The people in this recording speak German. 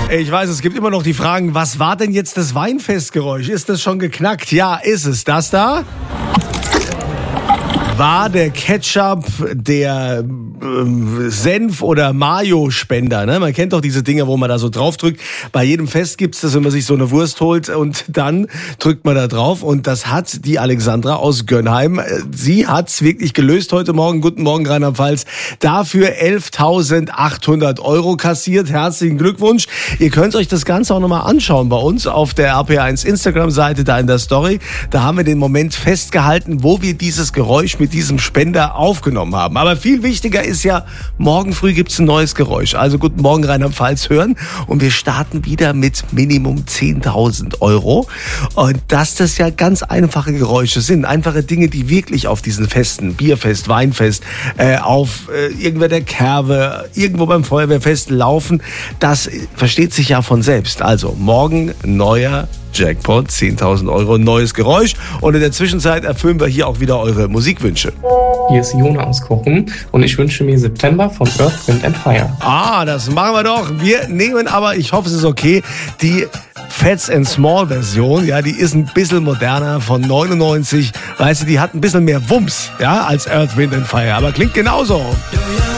Ich weiß, es gibt immer noch die Fragen, was war denn jetzt das Weinfestgeräusch? Ist das schon geknackt? Ja, ist es. Das da? War der Ketchup, der Senf- oder Mayo-Spender. Ne? Man kennt doch diese Dinger, wo man da so drauf drückt. Bei jedem Fest gibt's das, wenn man sich so eine Wurst holt und dann drückt man da drauf. Und das hat die Alexandra aus Gönnheim. Sie hat's wirklich gelöst heute Morgen. Guten Morgen, Rheinland-Pfalz. Dafür 11.800 € kassiert. Herzlichen Glückwunsch. Ihr könnt euch das Ganze auch nochmal anschauen bei uns auf der RPR1 Instagram-Seite, da in der Story. Da haben wir den Moment festgehalten, wo wir dieses Geräusch mit diesem Spender aufgenommen haben. Aber viel wichtiger ist ja, morgen früh gibt's ein neues Geräusch. Also guten Morgen Rheinland-Pfalz hören. Und wir starten wieder mit Minimum 10.000 €. Und dass das ja ganz einfache Geräusche sind. Einfache Dinge, die wirklich auf diesen Festen, Bierfest, Weinfest, auf irgendwer der Kerwe, irgendwo beim Feuerwehrfest laufen. Das versteht sich ja von selbst. Also morgen neuer Jackpot, 10.000 €, neues Geräusch. Und in der Zwischenzeit erfüllen wir hier auch wieder eure Musikwünsche. Hier ist Jona aus Kochen und ich wünsche mir September von Earth, Wind & Fire. Ah, das machen wir doch. Wir nehmen aber, ich hoffe es ist okay, die Fats & Small Version. Ja, die ist ein bisschen moderner, von 99. Weißt du, die hat ein bisschen mehr Wumms, ja, als Earth, Wind & Fire. Aber klingt genauso. Ja, ja.